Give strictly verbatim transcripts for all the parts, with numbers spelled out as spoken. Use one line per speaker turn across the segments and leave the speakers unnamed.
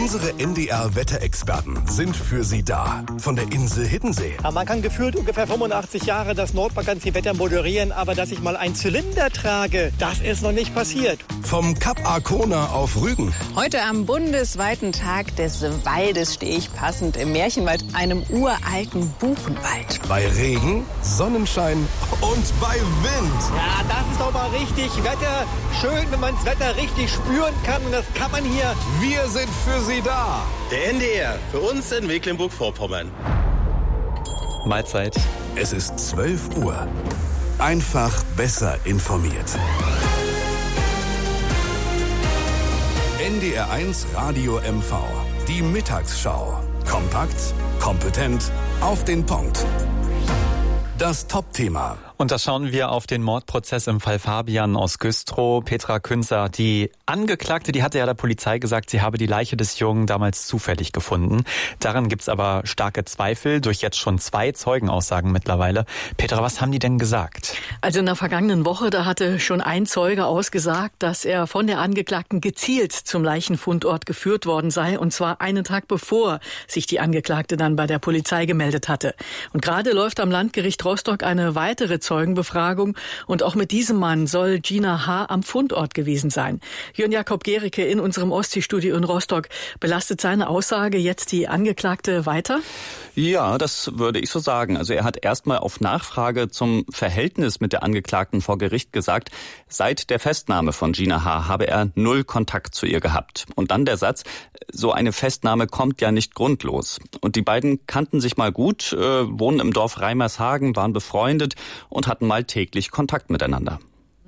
Unsere N D R-Wetterexperten sind für Sie da. Von der Insel Hiddensee.
Ja, man kann gefühlt ungefähr fünfundachtzig Jahre das Nordvakanzwetter moderieren, aber dass ich mal einen Zylinder trage, das ist noch nicht passiert.
Vom Kap Arkona auf Rügen.
Heute am bundesweiten Tag des Waldes stehe ich passend im Märchenwald, einem uralten Buchenwald.
Bei Regen, Sonnenschein und bei Wind.
Ja, das ist doch mal richtig Wetter. Schön, wenn man das Wetter richtig spüren kann, und das kann man hier.
Wir sind für Sie da.
Der N D R, für uns in Mecklenburg-Vorpommern.
Mahlzeit.
Es ist zwölf Uhr. Einfach besser informiert. N D R eins Radio M V. Die Mittagsschau. Kompakt, kompetent, auf den Punkt. Das Top-Thema.
Und da schauen wir auf den Mordprozess im Fall Fabian aus Güstrow. Petra Künzer, die Angeklagte, die hatte ja der Polizei gesagt, sie habe die Leiche des Jungen damals zufällig gefunden. Daran gibt's aber starke Zweifel, durch jetzt schon zwei Zeugenaussagen mittlerweile. Petra, was haben die denn gesagt?
Also in der vergangenen Woche, da hatte schon ein Zeuge ausgesagt, dass er von der Angeklagten gezielt zum Leichenfundort geführt worden sei, und zwar einen Tag bevor sich die Angeklagte dann bei der Polizei gemeldet hatte. Und gerade läuft am Landgericht Rostock eine weitere Zeugenbefragung, und auch mit diesem Mann soll Gina H. am Fundort gewesen sein. Jörn Jakob Gericke in unserem Ostseestudio in Rostock. Belastet seine Aussage jetzt die Angeklagte weiter?
Ja, das würde ich so sagen. Also er hat erstmal auf Nachfrage zum Verhältnis mit der Angeklagten vor Gericht gesagt, seit der Festnahme von Gina H. habe er null Kontakt zu ihr gehabt. Und dann der Satz, so eine Festnahme kommt ja nicht grundlos. Und die beiden kannten sich mal gut, äh, wohnen im Dorf Reimershagen, waren befreundet und hatten mal täglich Kontakt miteinander.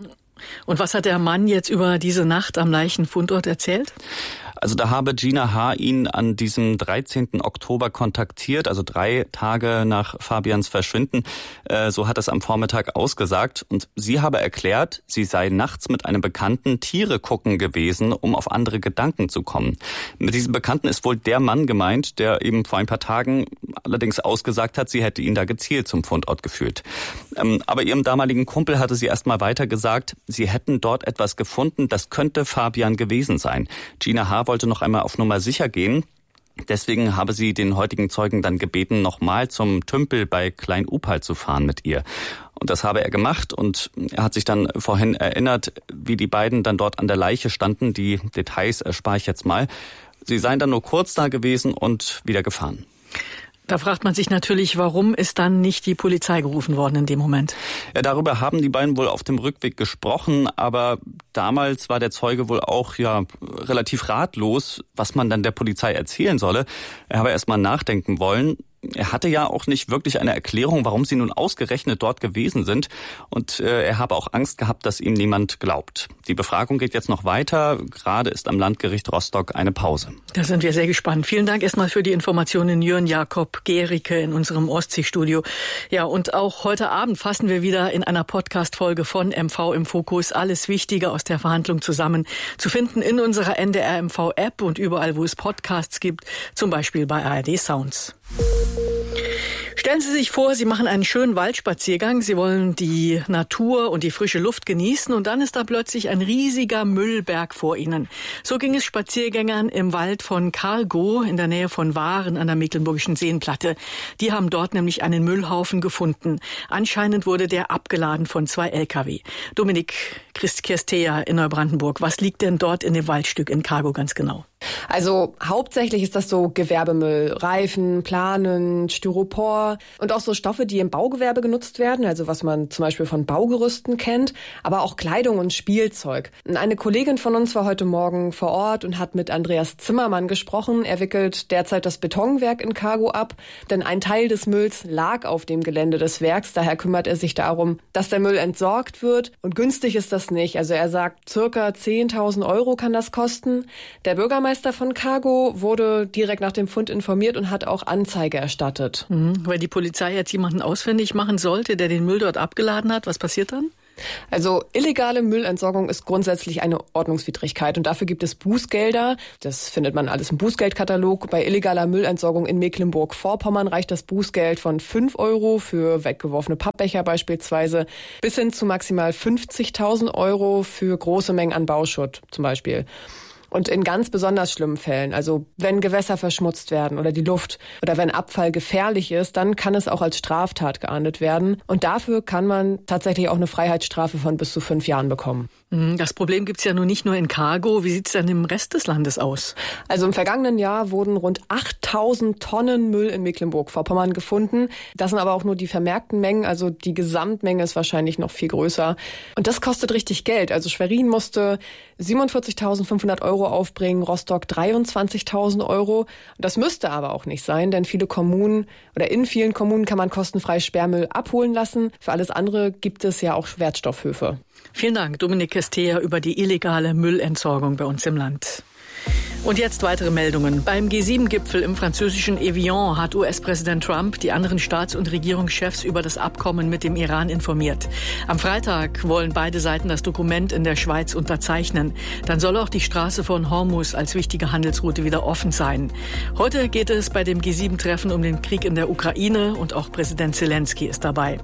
Und was hat der Mann jetzt über diese Nacht am Leichenfundort erzählt?
Also da habe Gina H. ihn an diesem dreizehnten Oktober kontaktiert, also drei Tage nach Fabians Verschwinden. Äh, so hat es am Vormittag ausgesagt. Und sie habe erklärt, sie sei nachts mit einem Bekannten Tiere gucken gewesen, um auf andere Gedanken zu kommen. Mit diesem Bekannten ist wohl der Mann gemeint, der eben vor ein paar Tagen allerdings ausgesagt hat, sie hätte ihn da gezielt zum Fundort geführt. Ähm, aber ihrem damaligen Kumpel hatte sie erst mal weiter gesagt, sie hätten dort etwas gefunden, das könnte Fabian gewesen sein. Gina H. wollte noch einmal auf Nummer sicher gehen. Deswegen habe sie den heutigen Zeugen dann gebeten, nochmal zum Tümpel bei Klein-Upal zu fahren mit ihr. Und das habe er gemacht, und er hat sich dann vorhin erinnert, wie die beiden dann dort an der Leiche standen. Die Details erspare ich jetzt mal. Sie seien dann nur kurz da gewesen und wieder gefahren.
Da fragt man sich natürlich, warum ist dann nicht die Polizei gerufen worden in dem Moment?
Ja, darüber haben die beiden wohl auf dem Rückweg gesprochen, aber damals war der Zeuge wohl auch ja relativ ratlos, was man dann der Polizei erzählen solle. Er habe erst mal nachdenken wollen. Er hatte ja auch nicht wirklich eine Erklärung, warum sie nun ausgerechnet dort gewesen sind. Und äh, er habe auch Angst gehabt, dass ihm niemand glaubt. Die Befragung geht jetzt noch weiter. Gerade ist am Landgericht Rostock eine Pause.
Da sind wir sehr gespannt. Vielen Dank erstmal für die Informationen, Jörn Jakob Gericke in unserem Ostseestudio. Ja, und auch heute Abend fassen wir wieder in einer Podcast-Folge von M V im Fokus alles Wichtige aus der Verhandlung zusammen. Zu finden in unserer N D R M V-App und überall, wo es Podcasts gibt, zum Beispiel bei A R D Sounds. Stellen Sie sich vor, Sie machen einen schönen Waldspaziergang, Sie wollen die Natur und die frische Luft genießen, und dann ist da plötzlich ein riesiger Müllberg vor Ihnen. So ging es Spaziergängern im Wald von Cargo in der Nähe von Waren an der Mecklenburgischen Seenplatte. Die haben dort nämlich einen Müllhaufen gefunden. Anscheinend wurde der abgeladen von zwei L K W. Dominik Kirstea in Neubrandenburg, was liegt denn dort in dem Waldstück in Cargo ganz genau?
Also hauptsächlich ist das so Gewerbemüll, Reifen, Planen, Styropor und auch so Stoffe, die im Baugewerbe genutzt werden, also was man zum Beispiel von Baugerüsten kennt, aber auch Kleidung und Spielzeug. Eine Kollegin von uns war heute Morgen vor Ort und hat mit Andreas Zimmermann gesprochen. Er wickelt derzeit das Betonwerk in Cargo ab, denn ein Teil des Mülls lag auf dem Gelände des Werks. Daher kümmert er sich darum, dass der Müll entsorgt wird, und günstig ist das nicht. Also er sagt, circa zehntausend Euro kann das kosten. Der Bürgermeister Bürgermeister von Cargo wurde direkt nach dem Fund informiert und hat auch Anzeige erstattet.
Mhm. Weil die Polizei jetzt jemanden ausfindig machen sollte, der den Müll dort abgeladen hat, was passiert dann?
Also illegale Müllentsorgung ist grundsätzlich eine Ordnungswidrigkeit, und dafür gibt es Bußgelder. Das findet man alles im Bußgeldkatalog. Bei illegaler Müllentsorgung in Mecklenburg-Vorpommern reicht das Bußgeld von fünf Euro für weggeworfene Pappbecher beispielsweise bis hin zu maximal fünfzigtausend Euro für große Mengen an Bauschutt zum Beispiel. Und in ganz besonders schlimmen Fällen, also wenn Gewässer verschmutzt werden oder die Luft oder wenn Abfall gefährlich ist, dann kann es auch als Straftat geahndet werden. Und dafür kann man tatsächlich auch eine Freiheitsstrafe von bis zu fünf Jahren bekommen.
Das Problem gibt's ja nun nicht nur in Cargo. Wie sieht's denn im Rest des Landes aus?
Also im vergangenen Jahr wurden rund achttausend Tonnen Müll in Mecklenburg-Vorpommern gefunden. Das sind aber auch nur die vermerkten Mengen, also die Gesamtmenge ist wahrscheinlich noch viel größer. Und das kostet richtig Geld. Also Schwerin musste siebenundvierzigtausendfünfhundert Euro aufbringen, Rostock dreiundzwanzigtausend Euro. Das müsste aber auch nicht sein, denn viele Kommunen oder in vielen Kommunen kann man kostenfrei Sperrmüll abholen lassen. Für alles andere gibt es ja auch Wertstoffhöfe.
Vielen Dank, Dominik Kestea, über die illegale Müllentsorgung bei uns im Land. Und jetzt weitere Meldungen. Beim G sieben Gipfel im französischen Evian hat U S-Präsident Trump die anderen Staats- und Regierungschefs über das Abkommen mit dem Iran informiert. Am Freitag wollen beide Seiten das Dokument in der Schweiz unterzeichnen. Dann soll auch die Straße von Hormuz als wichtige Handelsroute wieder offen sein. Heute geht es bei dem G sieben Treffen um den Krieg in der Ukraine und auch Präsident Zelensky ist dabei.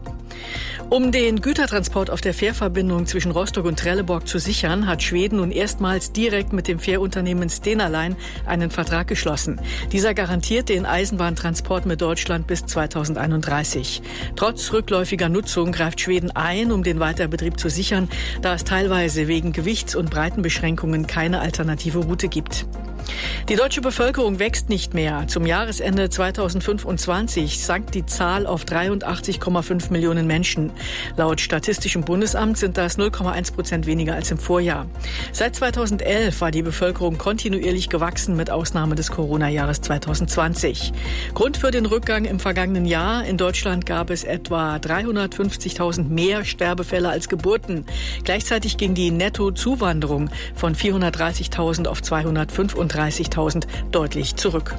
Um den Gütertransport auf der Fährverbindung zwischen Rostock und Trelleborg zu sichern, hat Schweden nun erstmals direkt mit dem Fährunternehmen Stena Line einen Vertrag geschlossen. Dieser garantiert den Eisenbahntransport mit Deutschland bis zweitausendeinunddreißig. Trotz rückläufiger Nutzung greift Schweden ein, um den Weiterbetrieb zu sichern, da es teilweise wegen Gewichts- und Breitenbeschränkungen keine alternative Route gibt. Die deutsche Bevölkerung wächst nicht mehr. Zum Jahresende zweitausendfünfundzwanzig sank die Zahl auf dreiundachtzig Komma fünf Millionen Menschen. Laut Statistischem Bundesamt sind das null Komma eins Prozent weniger als im Vorjahr. Seit zweitausendelf war die Bevölkerung kontinuierlich gewachsen, mit Ausnahme des Corona-Jahres zweitausendzwanzig. Grund für den Rückgang im vergangenen Jahr: in Deutschland gab es etwa dreihundertfünfzigtausend mehr Sterbefälle als Geburten. Gleichzeitig ging die Nettozuwanderung von vierhundertdreißigtausend auf zweihundertfünfunddreißigtausend deutlich zurück.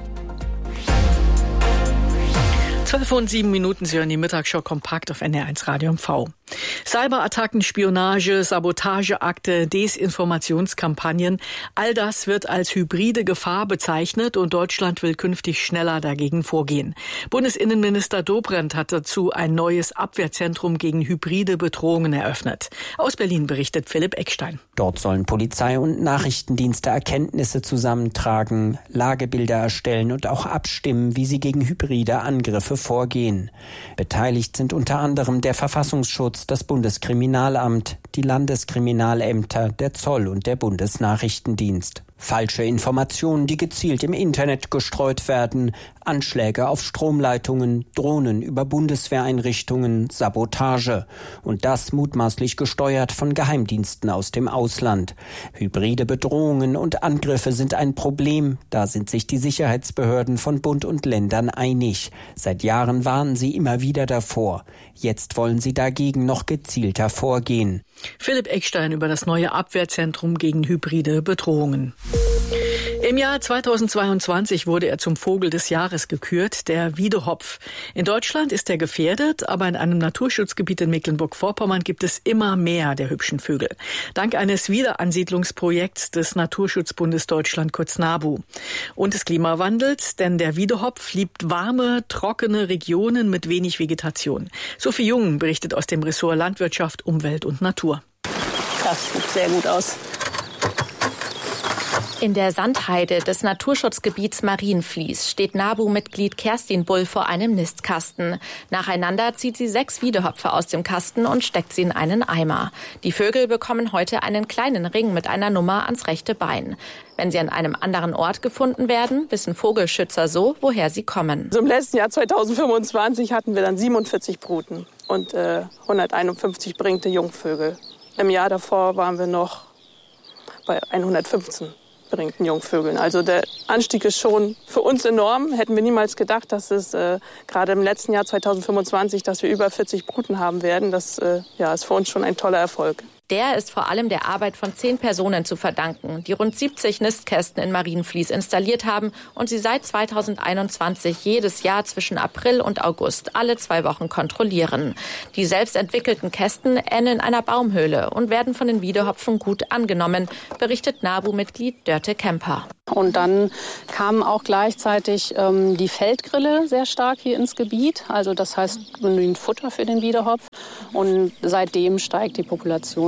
zwölf und sieben Minuten, Sie hören die Mittagsshow kompakt auf N D R eins Radio M V. Cyberattacken, Spionage, Sabotageakte, Desinformationskampagnen, all das wird als hybride Gefahr bezeichnet und Deutschland will künftig schneller dagegen vorgehen. Bundesinnenminister Dobrindt hat dazu ein neues Abwehrzentrum gegen hybride Bedrohungen eröffnet. Aus Berlin berichtet Philipp Eckstein.
Dort sollen Polizei und Nachrichtendienste Erkenntnisse zusammentragen, Lagebilder erstellen und auch abstimmen, wie sie gegen hybride Angriffe vorgehen. Beteiligt sind unter anderem der Verfassungsschutz, das Bundeskriminalamt, die Landeskriminalämter, der Zoll und der Bundesnachrichtendienst. Falsche Informationen, die gezielt im Internet gestreut werden, Anschläge auf Stromleitungen, Drohnen über Bundeswehreinrichtungen, Sabotage. Und das mutmaßlich gesteuert von Geheimdiensten aus dem Ausland. Hybride Bedrohungen und Angriffe sind ein Problem. Da sind sich die Sicherheitsbehörden von Bund und Ländern einig. Seit Jahren warnen sie immer wieder davor. Jetzt wollen sie dagegen noch gezielter vorgehen.
Philipp Eckstein über das neue Abwehrzentrum gegen hybride Bedrohungen. Im Jahr zweitausendzweiundzwanzig wurde er zum Vogel des Jahres gekürt, der Wiedehopf. In Deutschland ist er gefährdet, aber in einem Naturschutzgebiet in Mecklenburg-Vorpommern gibt es immer mehr der hübschen Vögel. Dank eines Wiederansiedlungsprojekts des Naturschutzbundes Deutschland, kurz NABU. Und des Klimawandels, denn der Wiedehopf liebt warme, trockene Regionen mit wenig Vegetation. Sophie Jung berichtet aus dem Ressort Landwirtschaft, Umwelt und Natur.
Das sieht sehr gut aus.
In der Sandheide des Naturschutzgebiets Marienfließ steht NABU-Mitglied Kerstin Bull vor einem Nistkasten. Nacheinander zieht sie sechs Wiedehopfe aus dem Kasten und steckt sie in einen Eimer. Die Vögel bekommen heute einen kleinen Ring mit einer Nummer ans rechte Bein. Wenn sie an einem anderen Ort gefunden werden, wissen Vogelschützer so, woher sie kommen.
Also im letzten Jahr zweitausendfünfundzwanzig hatten wir dann siebenundvierzig Bruten und äh, hunderteinundfünfzig bringte Jungvögel. Im Jahr davor waren wir noch bei hundertfünfzehn. Bringten Jungvögeln. Also der Anstieg ist schon für uns enorm. Hätten wir niemals gedacht, dass es äh, gerade im letzten Jahr zweitausendfünfundzwanzig, dass wir über vierzig Bruten haben werden. Das äh, ja, ist für uns schon ein toller Erfolg.
Der ist vor allem der Arbeit von zehn Personen zu verdanken, die rund siebzig Nistkästen in Marienfließ installiert haben und sie seit zweitausendeinundzwanzig jedes Jahr zwischen April und August alle zwei Wochen kontrollieren. Die selbst entwickelten Kästen enden in einer Baumhöhle und werden von den Wiedehopfen gut angenommen, berichtet NABU-Mitglied Dörte Kemper.
Und dann kamen auch gleichzeitig ähm, die Feldgrille sehr stark hier ins Gebiet. Also das heißt genügend Futter für den Wiedehopf. Und seitdem steigt die Population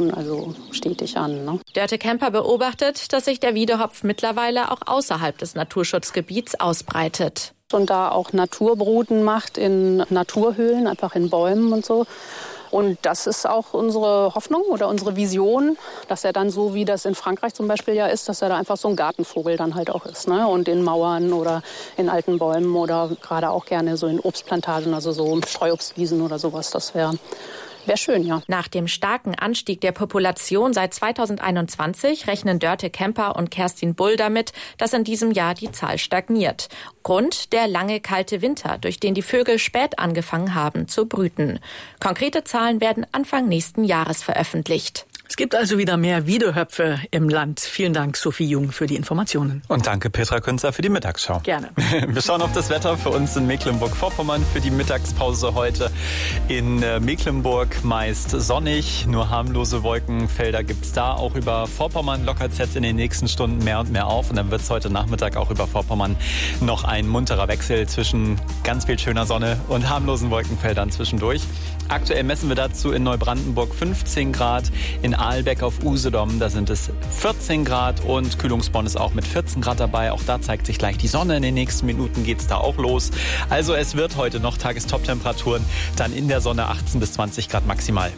schon also stetig an. Ne?
Dörte Kemper beobachtet, dass sich der Wiedehopf mittlerweile auch außerhalb des Naturschutzgebiets ausbreitet.
Und da auch Naturbruten macht in Naturhöhlen, einfach in Bäumen und so. Und das ist auch unsere Hoffnung oder unsere Vision, dass er dann so, wie das in Frankreich zum Beispiel ja ist, dass er da einfach so ein Gartenvogel dann halt auch ist. Ne? Und in Mauern oder in alten Bäumen oder gerade auch gerne so in Obstplantagen, also so Streuobstwiesen oder sowas, das wäre Wäre schön, ja.
Nach dem starken Anstieg der Population seit zweitausendeinundzwanzig rechnen Dörte Kemper und Kerstin Bull damit, dass in diesem Jahr die Zahl stagniert. Grund der lange kalte Winter, durch den die Vögel spät angefangen haben zu brüten. Konkrete Zahlen werden Anfang nächsten Jahres veröffentlicht.
Es gibt also wieder mehr Wiedehöpfe im Land. Vielen Dank, Sophie Jung, für die Informationen.
Und danke, Petra Künzer, für die Mittagsschau.
Gerne.
Wir schauen auf das Wetter für uns in Mecklenburg-Vorpommern für die Mittagspause heute. In Mecklenburg meist sonnig, nur harmlose Wolkenfelder gibt's da. Auch über Vorpommern lockert es jetzt in den nächsten Stunden mehr und mehr auf. Und dann wird es heute Nachmittag auch über Vorpommern noch ein munterer Wechsel zwischen ganz viel schöner Sonne und harmlosen Wolkenfeldern zwischendurch. Aktuell messen wir dazu in Neubrandenburg fünfzehn Grad, in Ahlbeck auf Usedom, da sind es vierzehn Grad und Kühlungsborn ist auch mit vierzehn Grad dabei. Auch da zeigt sich gleich die Sonne. In den nächsten Minuten geht's da auch los. Also es wird heute noch Tagestop-Temperaturen, dann in der Sonne achtzehn bis zwanzig Grad maximal.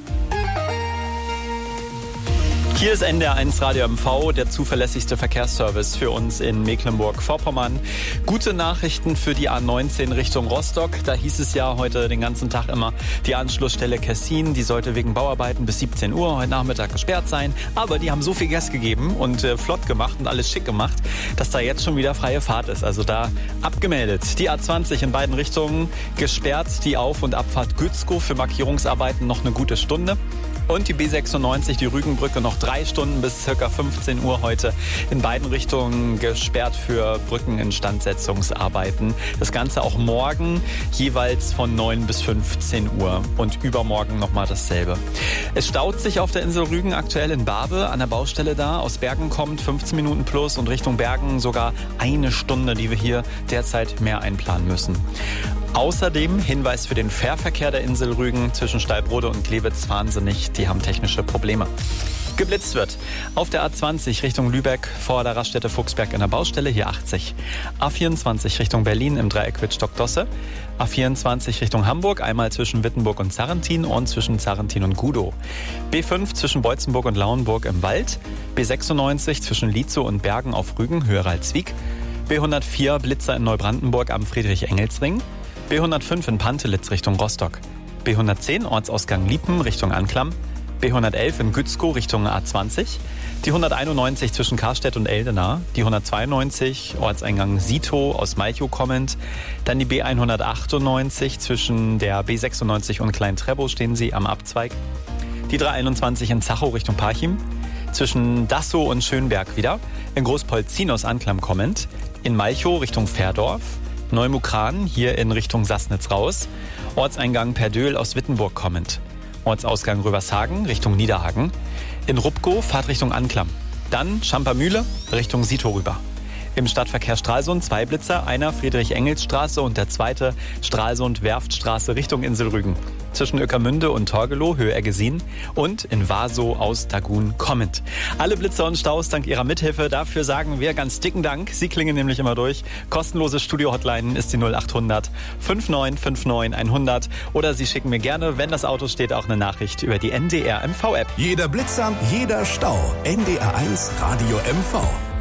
Hier ist N D R eins Radio M V, der zuverlässigste Verkehrsservice für uns in Mecklenburg-Vorpommern. Gute Nachrichten für die A neunzehn Richtung Rostock. Da hieß es ja heute den ganzen Tag immer, die Anschlussstelle Kessin, die sollte wegen Bauarbeiten bis siebzehn Uhr heute Nachmittag gesperrt sein. Aber die haben so viel Gas gegeben und äh, flott gemacht und alles schick gemacht, dass da jetzt schon wieder freie Fahrt ist. Also da abgemeldet. Die A zwanzig in beiden Richtungen gesperrt, die Auf- und Abfahrt Gützkow für Markierungsarbeiten noch eine gute Stunde. Und die B sechsundneunzig, die Rügenbrücke, noch drei Stunden bis circa fünfzehn Uhr heute in beiden Richtungen gesperrt für Brückeninstandsetzungsarbeiten. Das Ganze auch morgen jeweils von neun bis fünfzehn Uhr und übermorgen nochmal dasselbe. Es staut sich auf der Insel Rügen aktuell in Barbe an der Baustelle da. Aus Bergen kommt fünfzehn Minuten plus und Richtung Bergen sogar eine Stunde, die wir hier derzeit mehr einplanen müssen. Außerdem Hinweis für den Fährverkehr der Insel Rügen zwischen Stallbrode und Glewitz fahren Sie nicht, die haben technische Probleme. Geblitzt wird auf der A zwanzig Richtung Lübeck vor der Raststätte Fuchsberg in der Baustelle, hier achtzig. A vierundzwanzig Richtung Berlin im Dreieck Wittstock-Dosse. A vierundzwanzig Richtung Hamburg, einmal zwischen Wittenburg und Zarrentin und zwischen Zarrentin und Gudow. B fünf zwischen Beutzenburg und Lauenburg im Wald. B sechsundneunzig zwischen Lietzow und Bergen auf Rügen, Höheralswiek. B hundertvier Blitzer in Neubrandenburg am Friedrich-Engels-Ring. B hundertfünf in Pantelitz Richtung Rostock. B hundertzehn Ortsausgang Liepen Richtung Anklam. B hundertelf in Gützkow Richtung A zwanzig. Die hunderteinundneunzig zwischen Karstedt und Eldena. Die hundertzweiundneunzig Ortseingang Sito aus Malchow kommend. Dann die B hundertachtundneunzig zwischen der B sechsundneunzig und Klein-Trebow stehen sie am Abzweig. Die dreihunderteinundzwanzig in Zachow Richtung Parchim. Zwischen Dassow und Schönberg wieder. In Großpolzin aus Anklam kommend. In Malchow Richtung Verdorf. Neumukran hier in Richtung Sassnitz raus. Ortseingang Perdöhl aus Wittenburg kommend. Ortsausgang Rövershagen Richtung Niederhagen. In Rupkow Fahrt Richtung Anklam. Dann Schampermühle Richtung Sito rüber. Im Stadtverkehr Stralsund zwei Blitzer, einer Friedrich-Engels-Straße und der zweite Stralsund-Werftstraße Richtung Insel Rügen. Zwischen Ueckermünde und Torgelow, Höhe Eggesin und in Wasow aus Dagun kommend. Alle Blitzer und Staus dank Ihrer Mithilfe. Dafür sagen wir ganz dicken Dank. Sie klingen nämlich immer durch. Kostenlose Studio-Hotline ist die null acht hundert neunundfünfzig neunundfünfzig hundert oder Sie schicken mir gerne, wenn das Auto steht, auch eine Nachricht über die N D R M V App.
Jeder Blitzer, jeder Stau. N D R eins Radio M V.